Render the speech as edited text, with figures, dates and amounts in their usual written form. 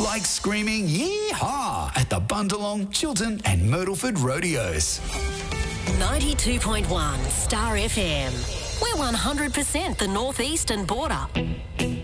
like screaming yee-haw at the Bundalong, Chiltern and Myrtleford rodeos. 92.1 Star FM. We're 100% the northeastern border.